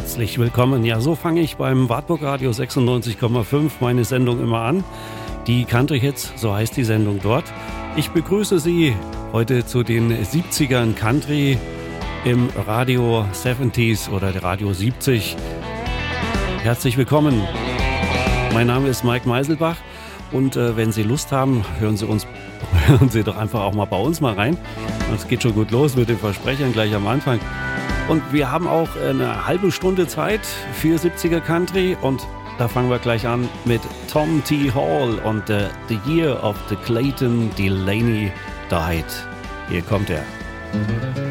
Herzlich willkommen. Ja, so fange ich beim Wartburg Radio 96,5 meine Sendung immer an. Die Country Hits, so heißt die Sendung dort. Ich begrüße Sie heute zu den 70ern Country im Radio 70s oder der Radio 70. Herzlich willkommen. Mein Name ist Mike Meiselbach und wenn Sie Lust haben, hören Sie doch einfach auch mal bei uns mal rein. Es geht schon gut los mit den Versprechern gleich am Anfang. Und wir haben auch eine halbe Stunde Zeit für 70er Country und da fangen wir gleich an mit Tom T. Hall und The Year of the Clayton Delaney Died. Hier kommt er.